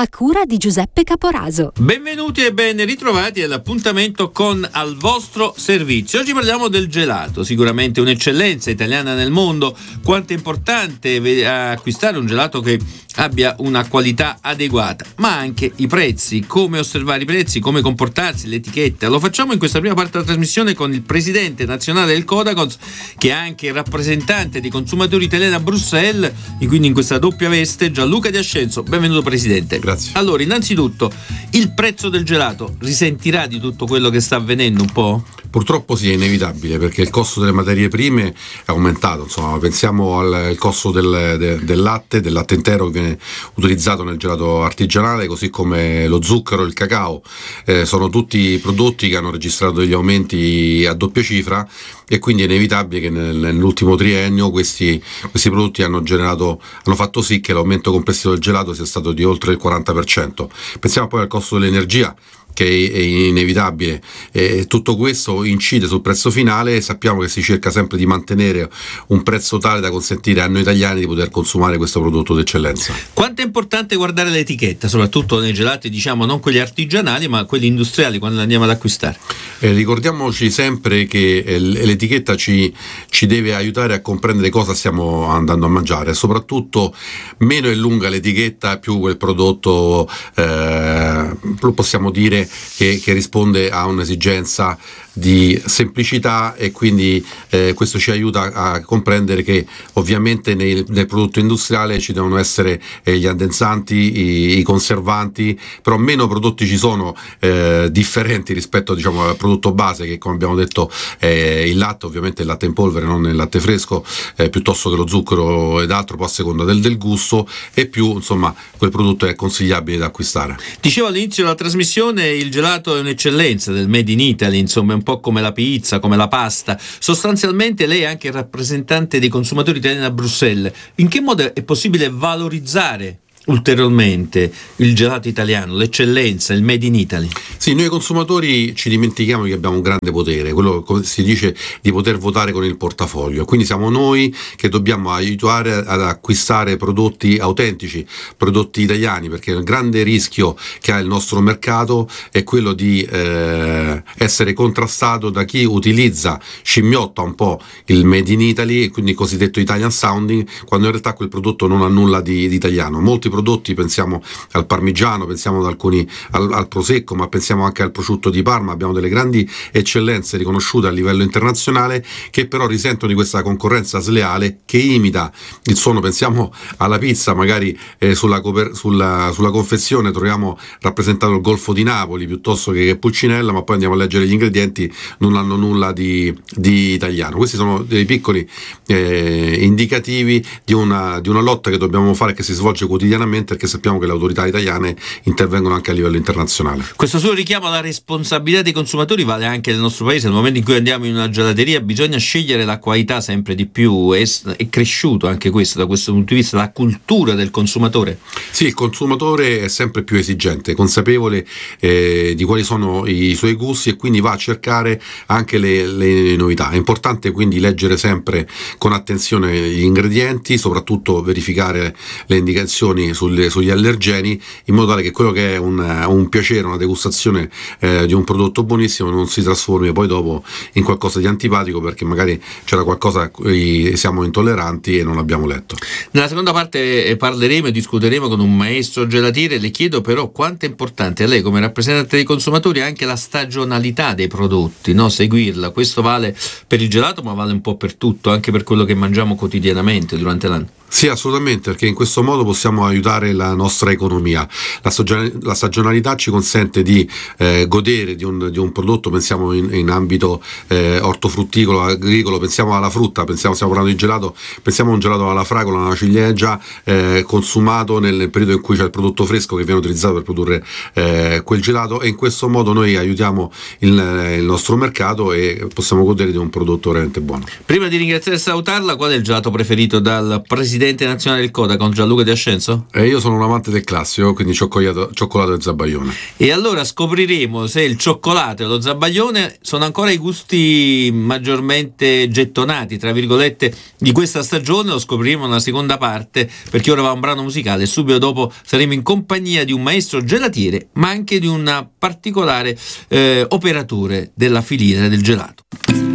a cura di Giuseppe Caporaso. Benvenuti e ben ritrovati all'appuntamento con Al vostro servizio. Oggi parliamo del gelato, sicuramente un'eccellenza italiana nel mondo. Quanto è importante acquistare un gelato che abbia una qualità adeguata, ma anche i prezzi, come osservare i prezzi, come comportarsi, l'etichetta. Lo facciamo in questa prima parte della trasmissione con il presidente nazionale del Codacons, che è anche il rappresentante dei consumatori italiani a Bruxelles, e quindi in questa doppia veste, Gianluca Di Ascenzo. Benvenuto presidente. Grazie. Allora, innanzitutto, il prezzo del gelato risentirà di tutto quello che sta avvenendo un po'? Purtroppo sì, è inevitabile, perché il costo delle materie prime è aumentato. Insomma, pensiamo al costo del latte intero che viene utilizzato nel gelato artigianale, così come lo zucchero, il cacao. Sono tutti prodotti che hanno registrato degli aumenti a doppia cifra, e quindi è inevitabile che nell'ultimo triennio questi prodotti hanno fatto sì che l'aumento complessivo del gelato sia stato di oltre il 40%. Pensiamo poi al costo dell'energia, che è inevitabile. Tutto questo incide sul prezzo finale, e sappiamo che si cerca sempre di mantenere un prezzo tale da consentire a noi italiani di poter consumare questo prodotto d'eccellenza. Quanto è importante guardare l'etichetta, soprattutto nei gelati, diciamo, non quelli artigianali ma quelli industriali, quando andiamo ad acquistare? Ricordiamoci sempre che l'etichetta ci deve aiutare a comprendere cosa stiamo andando a mangiare. Soprattutto, meno è lunga l'etichetta, più quel prodotto possiamo dire che risponde a un'esigenza di semplicità, e quindi questo ci aiuta a comprendere che ovviamente nel prodotto industriale ci devono essere gli addensanti, i conservanti, però meno prodotti ci sono differenti rispetto, diciamo, al prodotto base, che, come abbiamo detto, il latte, ovviamente il latte in polvere, non il latte fresco, piuttosto che lo zucchero ed altro, poi a seconda del gusto, e più, insomma, quel prodotto è consigliabile da acquistare. Dicevo all'inizio della trasmissione, il gelato è un'eccellenza del Made in Italy, insomma, è un po' come la pizza, come la pasta. Sostanzialmente lei è anche il rappresentante dei consumatori italiani a Bruxelles. In che modo è possibile valorizzare ulteriormente il gelato italiano, l'eccellenza, il Made in Italy? Sì, noi consumatori ci dimentichiamo che abbiamo un grande potere, quello, come si dice, di poter votare con il portafoglio. Quindi siamo noi che dobbiamo aiutare ad acquistare prodotti autentici, prodotti italiani, perché il grande rischio che ha il nostro mercato è quello di essere contrastato da chi scimmiotta un po' il Made in Italy, e quindi il cosiddetto Italian sounding, quando in realtà quel prodotto non ha nulla di italiano. Molti prodotti, pensiamo al parmigiano, pensiamo al prosecco, ma pensiamo anche al prosciutto di Parma. Abbiamo delle grandi eccellenze riconosciute a livello internazionale, che però risentono di questa concorrenza sleale che imita il suono. Pensiamo alla pizza, magari sulla confezione troviamo rappresentato il Golfo di Napoli piuttosto che Pulcinella, ma poi andiamo a leggere gli ingredienti, non hanno nulla di italiano. Questi sono dei piccoli indicativi di una lotta che dobbiamo fare, che si svolge quotidianamente, perché sappiamo che le autorità italiane intervengono anche a livello internazionale. Questo suo richiamo alla responsabilità dei consumatori vale anche nel nostro paese. Nel momento in cui andiamo in una gelateria bisogna scegliere la qualità sempre di più. È cresciuto anche questo, da questo punto di vista, la cultura del consumatore? Sì, il consumatore è sempre più esigente, consapevole di quali sono i suoi gusti, e quindi va a cercare anche le novità. È importante quindi leggere sempre con attenzione gli ingredienti, soprattutto verificare le indicazioni sugli allergeni, in modo tale che quello che è un piacere, una degustazione di un prodotto buonissimo, non si trasformi poi dopo in qualcosa di antipatico, perché magari c'era qualcosa a cui siamo intolleranti e non abbiamo letto. Nella seconda parte parleremo e discuteremo con un maestro gelatiere. Le chiedo però quanto è importante a lei, come rappresentante dei consumatori, anche la stagionalità dei prodotti, no? Seguirla. Questo vale per il gelato, ma vale un po' per tutto, anche per quello che mangiamo quotidianamente durante l'anno. Sì, assolutamente, perché in questo modo possiamo aiutare la nostra economia. La stagionalità ci consente di godere di un prodotto. Pensiamo in ambito ortofrutticolo, agricolo, pensiamo alla frutta, stiamo parlando di gelato, pensiamo a un gelato alla fragola, alla ciliegia, consumato nel periodo in cui c'è il prodotto fresco che viene utilizzato per produrre quel gelato, e in questo modo noi aiutiamo il nostro mercato e possiamo godere di un prodotto veramente buono. Prima di ringraziare e salutarla, qual è il gelato preferito dal presidente presidente nazionale del Codacons, Gianluca Di Ascenzo? Io sono un amante del classico, quindi cioccolato e zabaione. E allora scopriremo se il cioccolato e lo zabaione sono ancora i gusti maggiormente gettonati, tra virgolette, di questa stagione. Lo scopriremo nella seconda parte, perché ora va un brano musicale e subito dopo saremo in compagnia di un maestro gelatiere, ma anche di un particolare operatore della filiera del gelato.